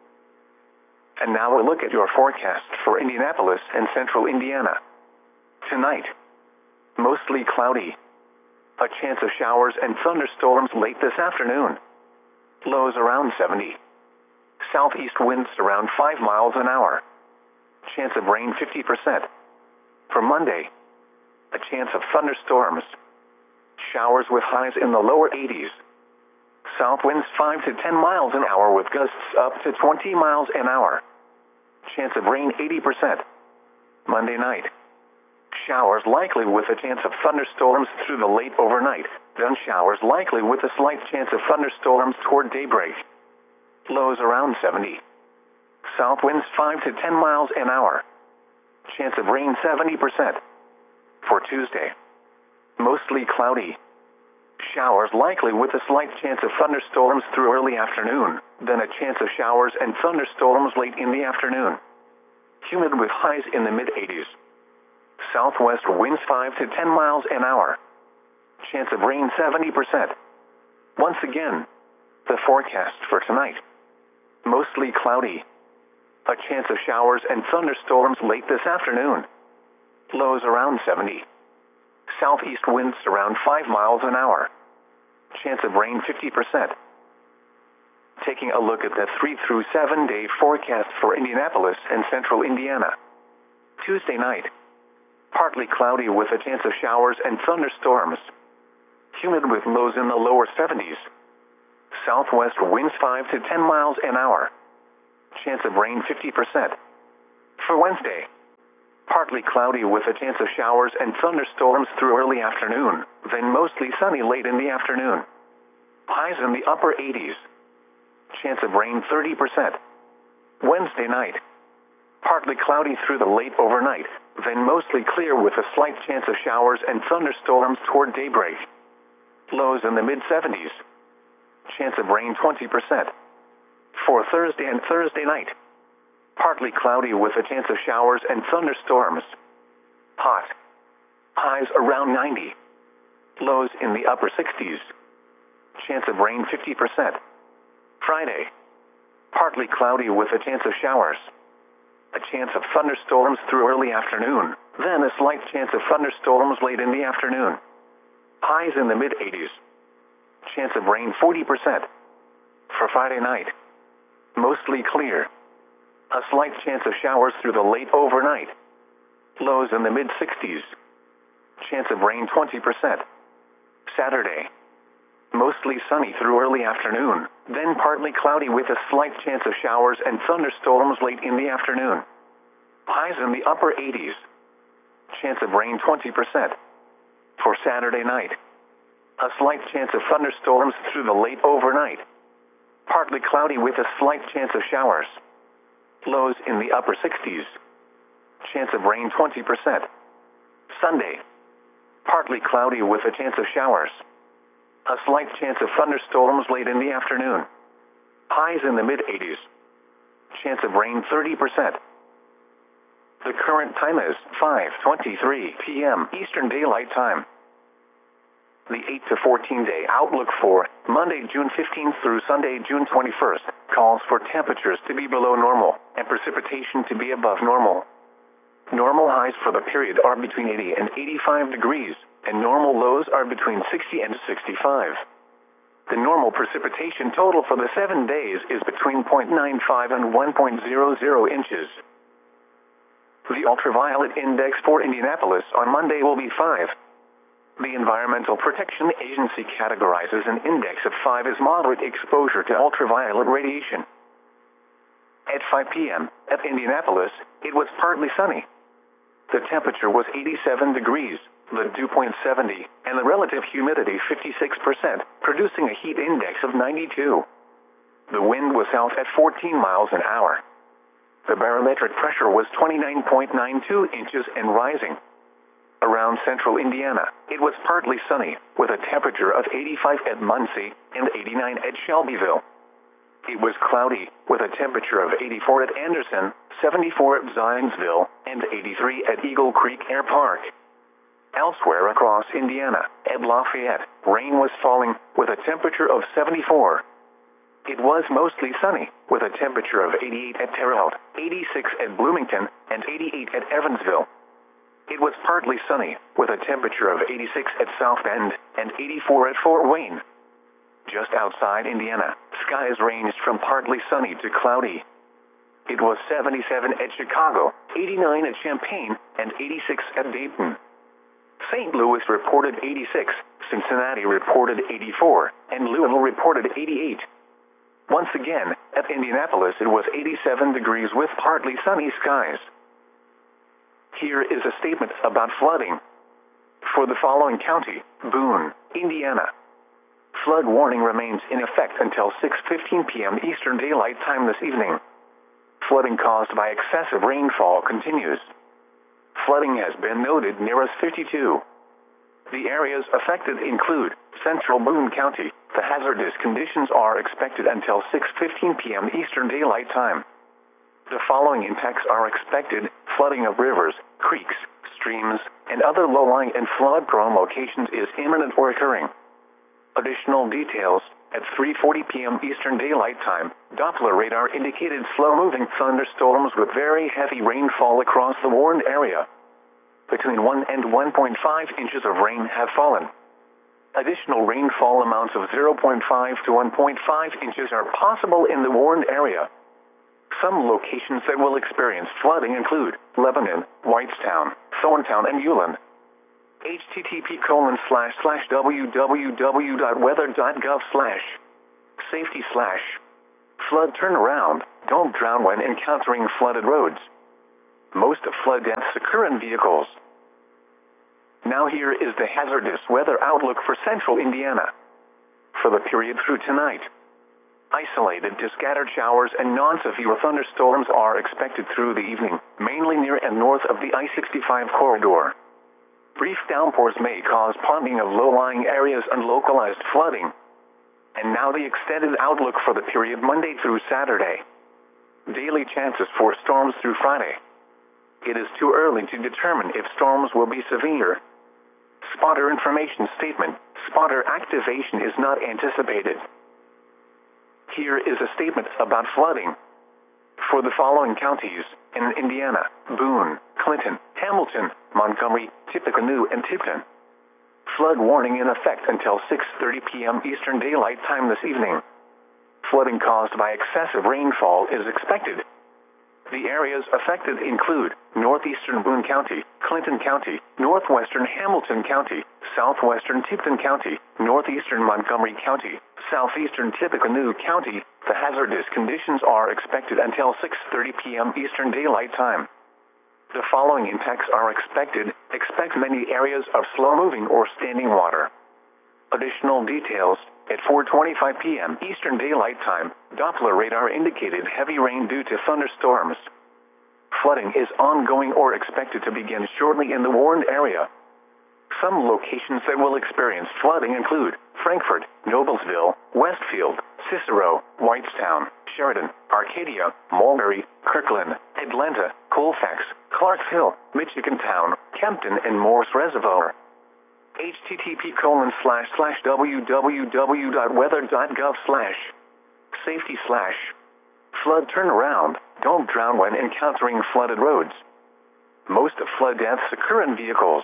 And now a look at your forecast for Indianapolis and central Indiana. Tonight, mostly cloudy. A chance of showers and thunderstorms late this afternoon. Lows around seventy. Southeast winds around five miles an hour. Chance of rain fifty percent. For Monday, a chance of thunderstorms. Showers with highs in the lower eighties. South winds five to ten miles an hour with gusts up to twenty miles an hour. Chance of rain eighty percent. Monday night. Showers likely with a chance of thunderstorms through the late overnight, then showers likely with a slight chance of thunderstorms toward daybreak. Lows around seventy. South winds five to ten miles an hour. Chance of rain seventy percent. For Tuesday, mostly cloudy. Showers likely with a slight chance of thunderstorms through early afternoon, then a chance of showers and thunderstorms late in the afternoon. Humid with highs in the mid eighties. Southwest winds five to ten miles an hour. Chance of rain seventy percent. Once again, the forecast for tonight. Mostly cloudy. A chance of showers and thunderstorms late this afternoon. Lows around seventy. Southeast winds around five miles an hour. Chance of rain fifty percent. Taking a look at the three through seven day forecast for Indianapolis and central Indiana. Tuesday night. Partly cloudy with a chance of showers and thunderstorms. Humid with lows in the lower seventies. Southwest winds five to ten miles an hour. Chance of rain fifty percent. For Wednesday, partly cloudy with a chance of showers and thunderstorms through early afternoon, then mostly sunny late in the afternoon. Highs in the upper eighties. Chance of rain thirty percent. Wednesday night, partly cloudy through the late overnight, then mostly clear with a slight chance of showers and thunderstorms toward daybreak. Lows in the mid seventies. Chance of rain twenty percent. For Thursday and Thursday night, partly cloudy with a chance of showers and thunderstorms. Hot. Highs around ninety. Lows in the upper sixties. Chance of rain fifty percent. Friday, partly cloudy with a chance of showers. A chance of thunderstorms through early afternoon, then a slight chance of thunderstorms late in the afternoon. Highs in the mid eighties. Chance of rain forty percent. For Friday night, mostly clear. A slight chance of showers through the late overnight. Lows in the mid sixties. Chance of rain twenty percent. Saturday, mostly sunny through early afternoon, then partly cloudy with a slight chance of showers and thunderstorms late in the afternoon. Highs in the upper eighties. Chance of rain twenty percent. For Saturday night, a slight chance of thunderstorms through the late overnight. Partly cloudy with a slight chance of showers. Lows in the upper sixties. Chance of rain twenty percent. Sunday, partly cloudy with a chance of showers. A slight chance of thunderstorms late in the afternoon. Highs in the mid eighties. Chance of rain thirty percent. The current time is five twenty-three p m Eastern Daylight Time. The eight to fourteen day outlook for Monday, June fifteenth through Sunday, June twenty-first, calls for temperatures to be below normal and precipitation to be above normal. Normal highs for the period are between eighty and eighty-five degrees, and normal lows are between sixty and sixty-five. The normal precipitation total for the seven days is between zero point nine five and one point zero zero inches. The ultraviolet index for Indianapolis on Monday will be five. The Environmental Protection Agency categorizes an index of five as moderate exposure to ultraviolet radiation. At five p m at Indianapolis, it was partly sunny. The temperature was eighty-seven degrees, the dew point seventy, and the relative humidity fifty-six percent, producing a heat index of ninety-two. The wind was south at fourteen miles an hour. The barometric pressure was twenty-nine point nine two inches and rising. Around central Indiana, it was partly sunny, with a temperature of eighty-five at Muncie and eighty-nine at Shelbyville. It was cloudy, with a temperature of eighty-four at Anderson, seventy-four at Zionsville, and eighty-three at Eagle Creek Air Park. Elsewhere across Indiana, at Lafayette, rain was falling, with a temperature of seventy-four. It was mostly sunny, with a temperature of eighty-eight at Terre Haute, eighty-six at Bloomington, and eighty-eight at Evansville. It was partly sunny, with a temperature of eighty-six at South Bend, and eighty-four at Fort Wayne. Just outside Indiana, skies ranged from partly sunny to cloudy. It was seventy-seven at Chicago, eighty-nine at Champaign, and eighty-six at Dayton. Saint Louis reported eighty-six, Cincinnati reported eighty-four, and Louisville reported eighty-eight. Once again, at Indianapolis it was eighty-seven degrees with partly sunny skies. Here is a statement about flooding. For the following county, Boone, Indiana. Flood warning remains in effect until six fifteen p m Eastern Daylight Time this evening. Flooding caused by excessive rainfall continues. Flooding has been noted near us fifty-two. The areas affected include central Boone County. The hazardous conditions are expected until six fifteen p m Eastern Daylight Time. The following impacts are expected: flooding of rivers, creeks, streams, and other low-lying and flood-prone locations is imminent or occurring. Additional details: at three forty p m Eastern Daylight Time, Doppler radar indicated slow-moving thunderstorms with very heavy rainfall across the warned area. Between one and one point five inches of rain have fallen. Additional rainfall amounts of zero point five to one point five inches are possible in the warned area. Some locations that will experience flooding include Lebanon, Whitestown, Thorntown, and Ulen. http colon slash slash www.weather.gov slash safety slash Flood turnaround. Don't drown when encountering flooded roads. Most flood deaths occur in vehicles. Now here is the hazardous weather outlook for central Indiana. For the period through tonight, isolated to scattered showers and non-severe thunderstorms are expected through the evening, mainly near and north of the I sixty-five corridor. Brief downpours may cause ponding of low-lying areas and localized flooding. And now the extended outlook for the period Monday through Saturday. Daily chances for storms through Friday. It is too early to determine if storms will be severe. Spotter information statement. Spotter activation is not anticipated. Here is a statement about flooding. For the following counties in Indiana: Boone, Clinton, Hamilton, Montgomery, Tippecanoe, and Tipton. Flood warning in effect until six thirty p m Eastern Daylight Time this evening. Flooding caused by excessive rainfall is expected. The areas affected include northeastern Boone County, Clinton County, northwestern Hamilton County, southwestern Tipton County, northeastern Montgomery County, southeastern Tippecanoe County. The hazardous conditions are expected until six thirty p m Eastern Daylight Time. The following impacts are expected. Expect many areas of slow-moving or standing water. Additional details: at four twenty-five p m Eastern Daylight Time, Doppler radar indicated heavy rain due to thunderstorms. Flooding is ongoing or expected to begin shortly in the warned area. Some locations that will experience flooding include Frankfort, Noblesville, Westfield, Cicero, Whitestown, Sheridan, Arcadia, Mulberry, Kirkland, Atlanta, Colfax, Clarksville, Michigantown, Kempton, and Morse Reservoir. http colon slash slash www.weather.gov slash safety slash flood turnaround. Don't drown when encountering flooded roads. Most flood deaths occur in vehicles.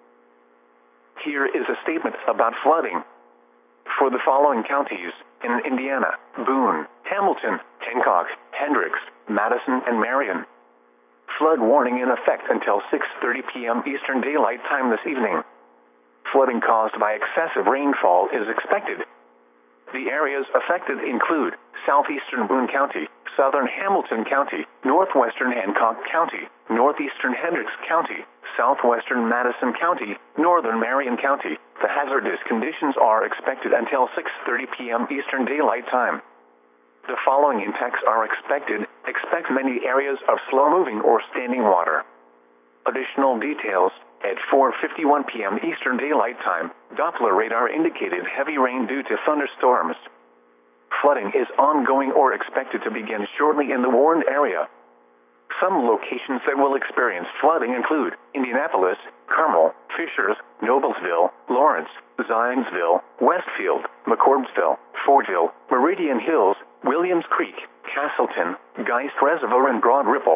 Here is a statement about flooding. For the following counties in Indiana: Boone, Hamilton, Hancock, Hendricks, Madison, and Marion. Flood warning in effect until six thirty p m Eastern Daylight Time this evening. Flooding caused by excessive rainfall is expected. The areas affected include southeastern Boone County, southern Hamilton County, northwestern Hancock County, northeastern Hendricks County, southwestern Madison County, northern Marion County. The hazardous conditions are expected until six thirty p m Eastern Daylight Time. The following impacts are expected. Expect many areas of slow-moving or standing water. Additional details: at four fifty-one p m Eastern Daylight Time, Doppler radar indicated heavy rain due to thunderstorms. Flooding is ongoing or expected to begin shortly in the warned area. Some locations that will experience flooding include Indianapolis, Carmel, Fishers, Noblesville, Lawrence, Zionsville, Westfield, McCordsville, Fordville, Meridian Hills, Williams Creek, Castleton, Geist Reservoir, and Broad Ripple.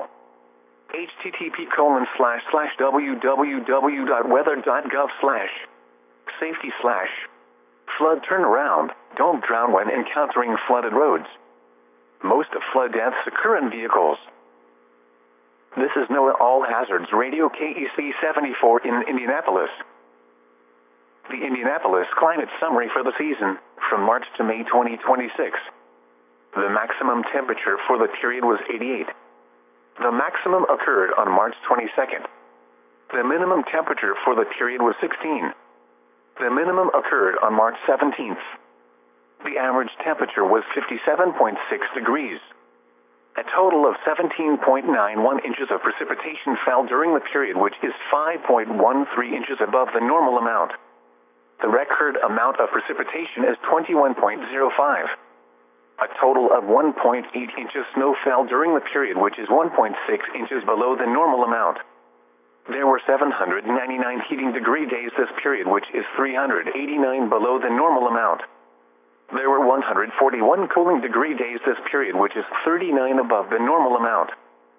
http colon slash slash www.weather.gov slash safety slash flood turnaround. Don't drown when encountering flooded roads. Most flood deaths occur in vehicles. This is NOAA All Hazards Radio K E C seventy-four in Indianapolis. The Indianapolis Climate Summary for the season, from March to May twenty twenty-six. The maximum temperature for the period was eighty-eight. The maximum occurred on March twenty-second. The minimum temperature for the period was sixteen. The minimum occurred on March seventeenth. The average temperature was fifty-seven point six degrees. A total of seventeen point nine one inches of precipitation fell during the period, which is five point one three inches above the normal amount. The record amount of precipitation is twenty-one point zero five. A total of one point eight inches snow fell during the period, which is one point six inches below the normal amount. There were seven hundred ninety-nine heating degree days this period, which is three hundred eighty-nine below the normal amount. There were one hundred forty-one cooling degree days this period, which is thirty-nine above the normal amount.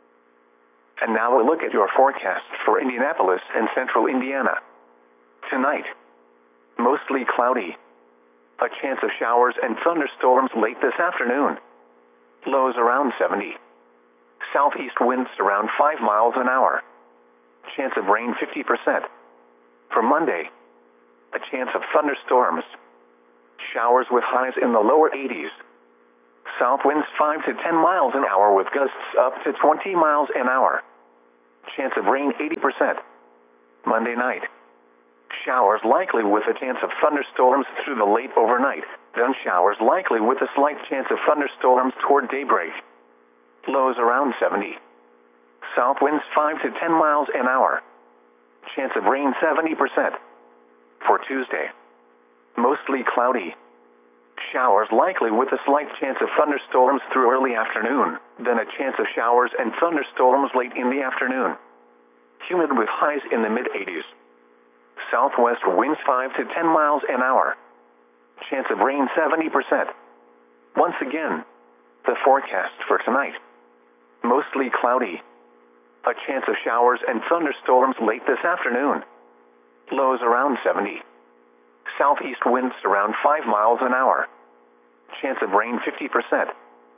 And now we'll look at your forecast for Indianapolis and central Indiana. Tonight, mostly cloudy. A chance of showers and thunderstorms late this afternoon. Lows around seventy. Southeast winds around five miles an hour. Chance of rain fifty percent. For Monday, a chance of thunderstorms. Showers with highs in the lower eighties. South winds five to ten miles an hour with gusts up to twenty miles an hour. Chance of rain eighty percent. Monday night. Showers likely with a chance of thunderstorms through the late overnight, then showers likely with a slight chance of thunderstorms toward daybreak. Lows around seventy. South winds five to ten miles an hour. Chance of rain seventy percent. For Tuesday. Mostly cloudy. Showers likely with a slight chance of thunderstorms through early afternoon, then a chance of showers and thunderstorms late in the afternoon. Humid with highs in the mid eighties. Southwest winds five to ten miles an hour. Chance of rain seventy percent. Once again, the forecast for tonight. Mostly cloudy. A chance of showers and thunderstorms late this afternoon. Lows around seventy. Southeast winds around five miles an hour. Chance of rain fifty percent.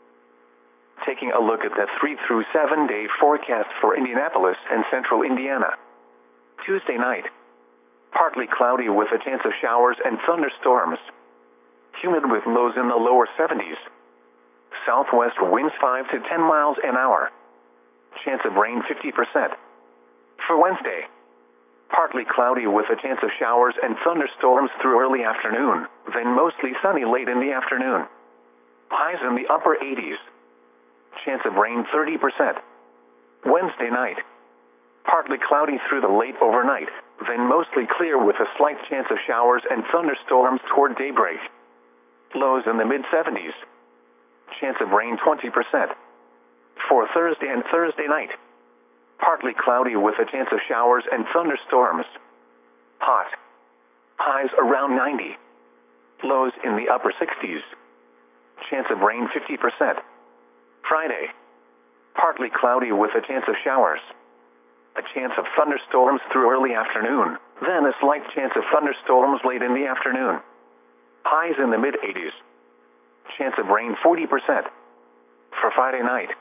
Taking a look at the three through seven day forecast for Indianapolis and central Indiana. Tuesday night. Partly cloudy with a chance of showers and thunderstorms. Humid with lows in the lower seventies. Southwest winds five to ten miles an hour. Chance of rain fifty percent. For Wednesday. Partly cloudy with a chance of showers and thunderstorms through early afternoon, then mostly sunny late in the afternoon. Highs in the upper eighties. Chance of rain thirty percent. Wednesday night. Partly cloudy through the late overnight, then mostly clear with a slight chance of showers and thunderstorms toward daybreak. Lows in the mid seventies. Chance of rain twenty percent. For Thursday and Thursday night. Partly cloudy with a chance of showers and thunderstorms. Hot. Highs around ninety. Lows in the upper sixties. Chance of rain fifty percent. Friday. Partly cloudy with a chance of showers. A chance of thunderstorms through early afternoon, then a slight chance of thunderstorms late in the afternoon. Highs in the mid eighties. Chance of rain forty percent. For Friday night.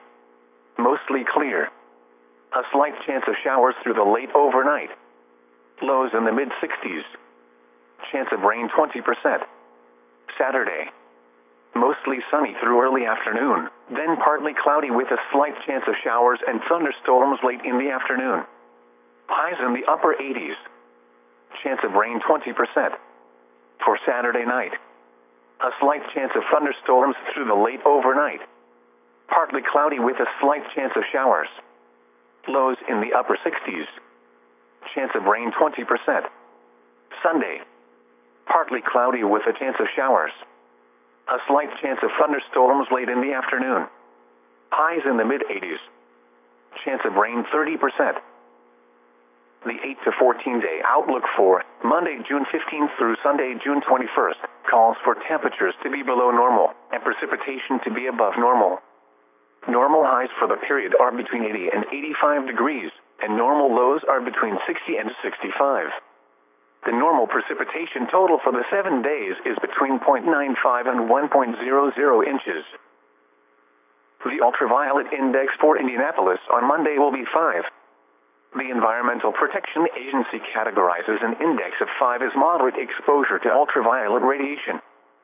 Mostly clear. A slight chance of showers through the late overnight. Lows in the mid sixties. Chance of rain twenty percent. Saturday. Mostly sunny through early afternoon, then partly cloudy with a slight chance of showers and thunderstorms late in the afternoon. Highs in the upper eighties. Chance of rain twenty percent. For Saturday night. A slight chance of thunderstorms through the late overnight. Partly cloudy with a slight chance of showers. Lows in the upper sixties. Chance of rain twenty percent. Sunday. Partly cloudy with a chance of showers. A slight chance of thunderstorms late in the afternoon. Highs in the mid eighties. Chance of rain thirty percent. The eight to fourteen day outlook for Monday, June fifteenth through Sunday, June twenty-first, calls for temperatures to be below normal and precipitation to be above normal. Normal highs for the period are between eighty and eighty-five degrees, and normal lows are between sixty and sixty-five. The normal precipitation total for the seven days is between zero point nine five and one point zero zero inches. The ultraviolet index for Indianapolis on Monday will be five. The Environmental Protection Agency categorizes an index of five as moderate exposure to ultraviolet radiation.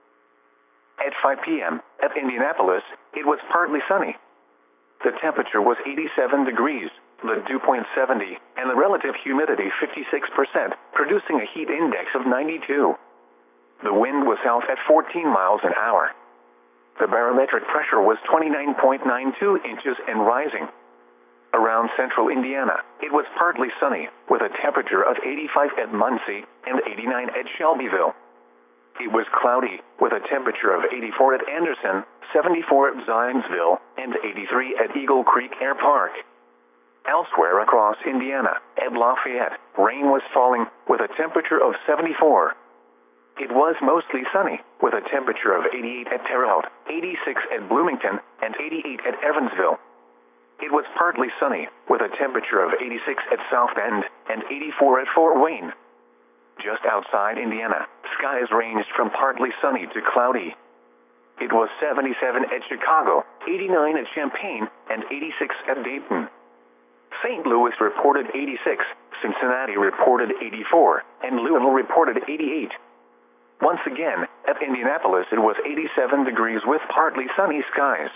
At five p m at Indianapolis, it was partly sunny. The temperature was eighty-seven degrees, the dew point seventy, and the relative humidity fifty-six percent, producing a heat index of ninety-two. The wind was south at fourteen miles an hour. The barometric pressure was twenty-nine point nine two inches and rising. Around central Indiana, it was partly sunny, with a temperature of eighty-five at Muncie and eighty-nine at Shelbyville. It was cloudy, with a temperature of eighty-four at Anderson, seventy-four at Zionsville, and eighty-three at Eagle Creek Air Park. Elsewhere across Indiana, at Lafayette, rain was falling, with a temperature of seventy-four. It was mostly sunny, with a temperature of eighty-eight at Terre Haute, eighty-six at Bloomington, and eighty-eight at Evansville. It was partly sunny, with a temperature of eighty-six at South Bend, and eighty-four at Fort Wayne. Just outside Indiana, skies ranged from partly sunny to cloudy. It was seventy-seven at Chicago, eighty-nine at Champaign, and eighty-six at Dayton. Saint Louis reported eighty-six, Cincinnati reported eighty-four, and Louisville reported eighty-eight. Once again, at Indianapolis it was eighty-seven degrees with partly sunny skies.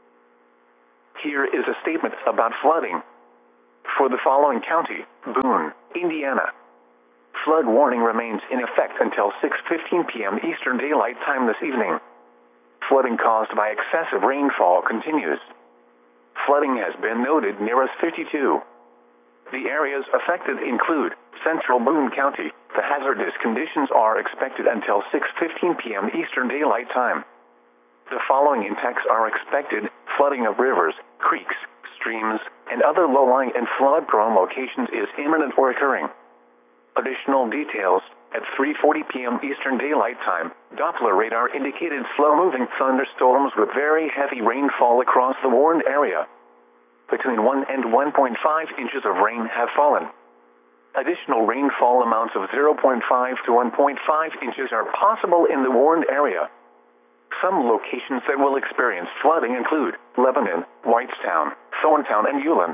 Here is a statement about flooding. For the following county, Boone, Indiana. Flood warning remains in effect until six fifteen p m Eastern Daylight Time this evening. Flooding caused by excessive rainfall continues. Flooding has been noted near us fifty-two. The areas affected include central Boone County. The hazardous conditions are expected until six fifteen p m Eastern Daylight Time. The following impacts are expected: flooding of rivers, creeks, streams, and other low-lying and flood-prone locations is imminent or occurring. Additional details: at three forty p m Eastern Daylight Time, Doppler radar indicated slow-moving thunderstorms with very heavy rainfall across the warned area. Between one and one point five inches of rain have fallen. Additional rainfall amounts of zero point five to one point five inches are possible in the warned area. Some locations that will experience flooding include Lebanon, Whitestown, Thorntown, and Ulen.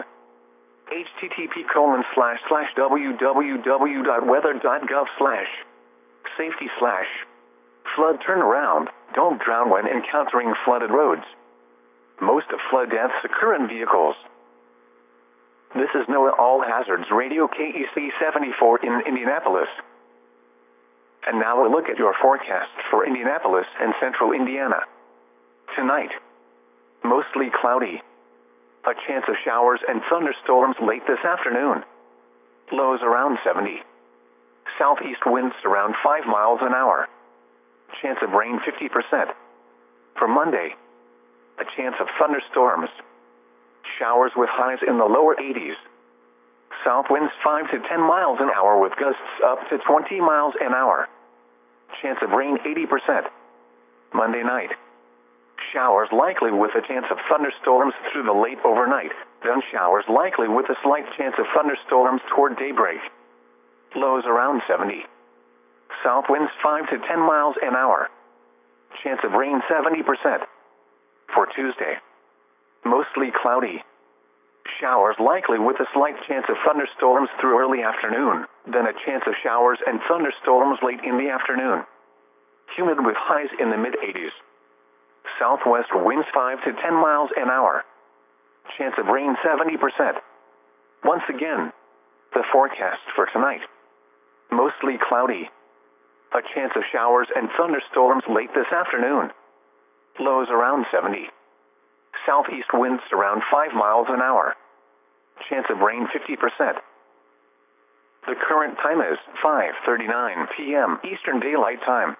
http colon slash slash www.weather.gov slash safety slash flood turnaround. Don't drown when encountering flooded roads. Most of flood deaths occur in vehicles. This is NOAA All Hazards Radio K E C seventy-four in Indianapolis. And now a look at your forecast for Indianapolis and central Indiana. Tonight, mostly cloudy. A chance of showers and thunderstorms late this afternoon. Lows around seventy. Southeast winds around five miles an hour. Chance of rain fifty percent. For Monday, a chance of thunderstorms. Showers with highs in the lower eighties. South winds five to ten miles an hour with gusts up to twenty miles an hour. Chance of rain eighty percent. Monday night. Showers likely with a chance of thunderstorms through the late overnight. Then showers likely with a slight chance of thunderstorms toward daybreak. Lows around seventy. South winds five to ten miles an hour. Chance of rain seventy percent. For Tuesday, mostly cloudy. Showers likely with a slight chance of thunderstorms through early afternoon, then a chance of showers and thunderstorms late in the afternoon. Humid with highs in the mid eighties. Southwest winds five to ten miles an hour. Chance of rain seventy percent. Once again, the forecast for tonight. Mostly cloudy. A chance of showers and thunderstorms late this afternoon. Lows around seventy. Southeast winds around five miles an hour. Chance of rain fifty percent. The current time is five thirty-nine p m Eastern Daylight Time.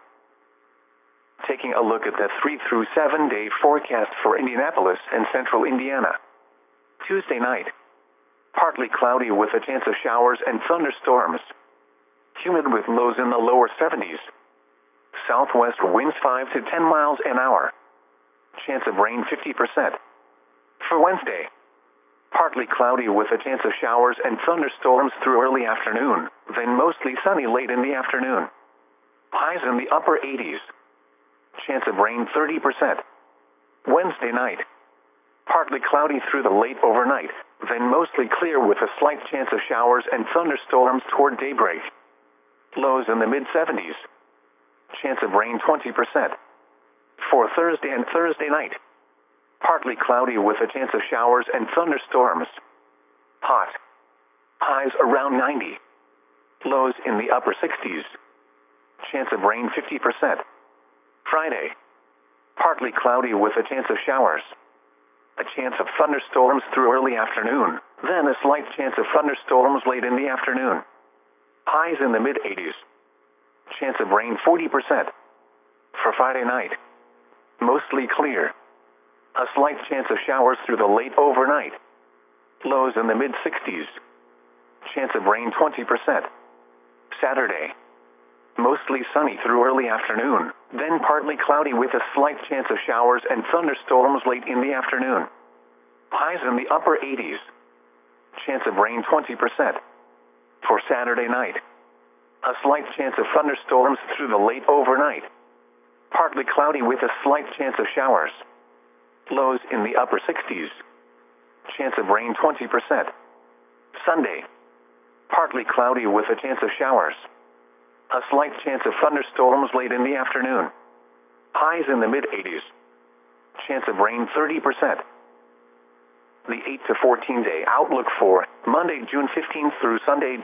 Taking a look at the three through seven day forecast for Indianapolis and central Indiana. Tuesday night. Partly cloudy with a chance of showers and thunderstorms. Humid with lows in the lower seventies. Southwest winds five to ten miles an hour. Chance of rain fifty percent. For Wednesday, partly cloudy with a chance of showers and thunderstorms through early afternoon, then mostly sunny late in the afternoon. Highs in the upper eighties. Chance of rain thirty percent. Wednesday night, partly cloudy through the late overnight, then mostly clear with a slight chance of showers and thunderstorms toward daybreak. Lows in the mid seventies. Chance of rain twenty percent. For Thursday and Thursday night, partly cloudy with a chance of showers and thunderstorms. Hot. Highs around ninety. Lows in the upper sixties. Chance of rain fifty percent. Friday, partly cloudy with a chance of showers. A chance of thunderstorms through early afternoon, then a slight chance of thunderstorms late in the afternoon. Highs in the mid eighties. Chance of rain forty percent. For Friday night, mostly clear. A slight chance of showers through the late overnight. Lows in the mid sixties. Chance of rain twenty percent. Saturday, mostly sunny through early afternoon, then partly cloudy with a slight chance of showers and thunderstorms late in the afternoon. Highs in the upper eighties. Chance of rain twenty percent. For Saturday night, a slight chance of thunderstorms through the late overnight. Partly cloudy with a slight chance of showers. Lows in the upper sixties. Chance of rain twenty percent. Sunday, partly cloudy with a chance of showers. A slight chance of thunderstorms late in the afternoon. Highs in the mid eighties. Chance of rain thirty percent. The eight to fourteen day outlook for Monday, June fifteenth through Sunday,